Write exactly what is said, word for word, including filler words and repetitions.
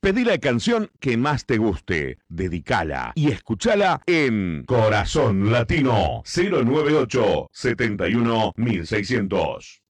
Pedí la canción que más te guste, dedicala y escúchala en Corazón Latino cero nueve ocho, setenta y uno, mil seiscientos.